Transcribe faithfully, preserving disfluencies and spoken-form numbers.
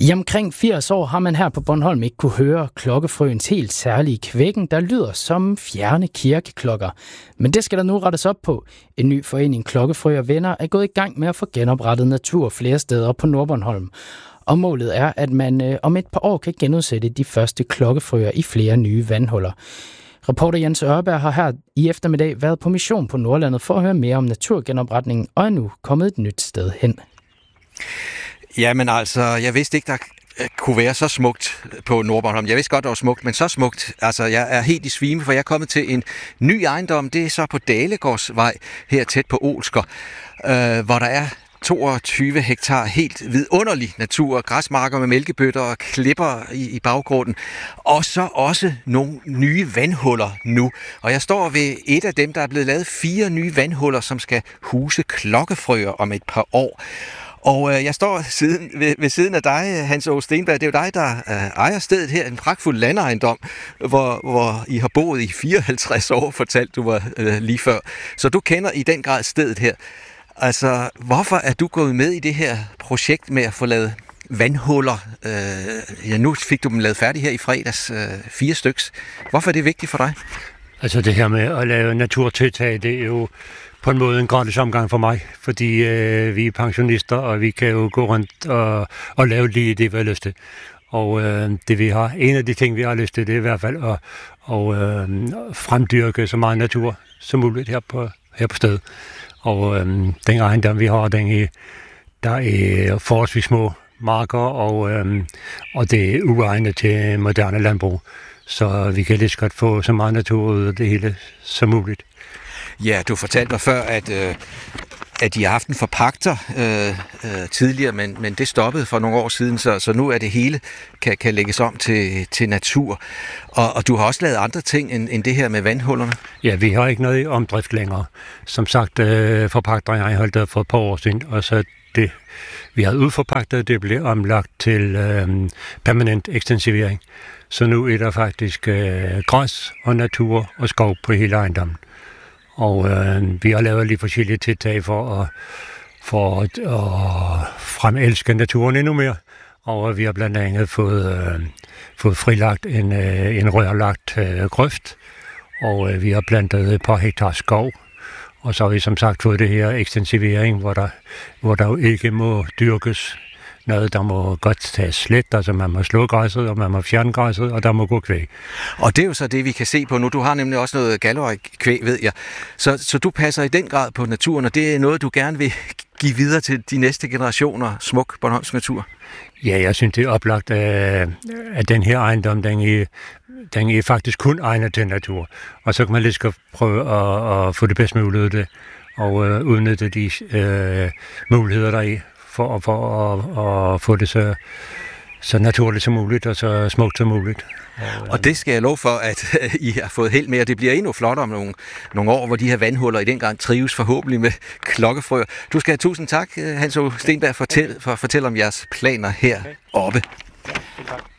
I omkring firs år har man her på Bornholm ikke kunne høre klokkefrøens helt særlige kvækken, der lyder som fjerne kirkeklokker. Men det skal der nu rettes op på. En ny forening Klokkefrø og Venner er gået i gang med at få genoprettet natur flere steder på Nordbornholm. Og målet er, at man øh, om et par år kan genudsætte de første klokkefrøer i flere nye vandhuller. Reporter Jens Ørberg har her i eftermiddag været på mission på Nordlandet for at høre mere om naturgenopretningen, og er nu kommet et nyt sted hen. Jamen altså, jeg vidste ikke, der kunne være så smukt på Nordbornholm. Jeg vidste godt, der var smukt, men så smukt. Altså, jeg er helt i svime, for jeg er kommet til en ny ejendom. Det er så på Dalegårdsvej, her tæt på Olsker, øh, hvor der er toogtyve hektar helt vidunderlig natur, græsmarker med mælkebøtter og klipper i, i baggrunden, og så også nogle nye vandhuller nu. Og jeg står ved et af dem, der er blevet lavet fire nye vandhuller, som skal huse klokkefrøer om et par år. Og øh, jeg står siden, ved, ved siden af dig, Hans Åge Stenberg. Det er jo dig, der øh, ejer stedet her, en pragtfuld landejendom, hvor, hvor I har boet i fireoghalvtreds år, fortalte du var øh, lige før. Så du kender i den grad stedet her. Altså, hvorfor er du gået med i det her projekt med at få lavet vandhuller? Øh, ja, nu fik du dem lavet færdige her i fredags, øh, fire styks. Hvorfor er det vigtigt for dig? Altså, det her med at lave naturtiltag, det er jo på en måde en gratis omgang for mig, fordi øh, vi er pensionister, og vi kan jo gå rundt og, og lave lige det, vi har lyst til. Og øh, det vi har, en af de ting, vi har lyst til, det er i hvert fald at og, øh, fremdyrke så meget natur som muligt her på, her på stedet. Og øh, den ejendom, vi har, den er, der er forholdsvis små marker, og, øh, og det er uegnet til moderne landbrug. Så vi kan lige så godt få så meget natur ud af det hele som muligt. Ja, du fortalte mig før, at, øh, at de har haft en forpagter øh, øh, tidligere, men, men det stoppede for nogle år siden, så, så nu er det hele kan, kan lægges om til, til natur. Og, og du har også lavet andre ting end, end det her med vandhullerne? Ja, vi har ikke noget i omdrift længere. Som sagt, øh, forpagter jeg holdt der for et par år siden, og så det, vi havde udforpagtet, det blev omlagt til øh, permanent ekstensivering. Så nu er der faktisk øh, græs og natur og skov på hele ejendommen. Og øh, vi har lavet lige forskellige tiltag for at, for at, at fremelske naturen endnu mere. Og vi har blandt andet fået, øh, fået frilagt en, øh, en rørlagt øh, grøft, og øh, vi har plantet et par hektar skov. Og så har vi som sagt fået det her ekstensivering, hvor der, hvor der jo ikke må dyrkes noget, der må godt tages slet, altså man må slå græsset, og man må fjerne græsset, og der må gå kvæg. Og det er jo så det, vi kan se på nu. Du har nemlig også noget Gallorik-kvæg, ved jeg. Så, så du passer i den grad på naturen, og det er noget, du gerne vil give videre til de næste generationer, smuk Bornholms natur? Ja, jeg synes, det er oplagt, at den her ejendom, den er, den er faktisk kun egnet til natur. Og så kan man lige skal prøve at, at få det bedst muligt ud af det, og øh, udnytte de øh, muligheder, der er for, for at, at få det så, så naturligt som muligt og så smukt som muligt. Og det skal jeg love for, at I har fået held med, og det bliver endnu flottere om nogle, nogle år, hvor de her vandhuller i den gang trives forhåbentlig med klokkefrøer. Du skal have tusind tak, Hans Åge Stenberg, for, for at fortælle om jeres planer heroppe.